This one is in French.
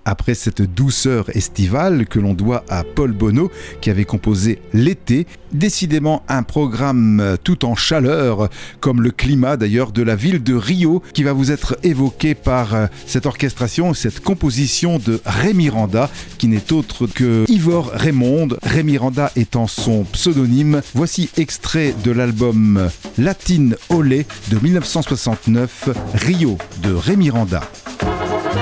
après cette douceur estivale que l'on doit à Paul Bonneau qui avait composé L'été. Décidément un programme tout en chaleur, comme le climat d'ailleurs de la ville de Rio, qui va vous être évoqué par cette orchestration, cette composition de Ray Miranda, qui n'est autre que Ivor Raymonde, Ray Miranda étant son pseudonyme. Voici extrait de l'album Latin Olé de 1969, Rio de Ray Miranda.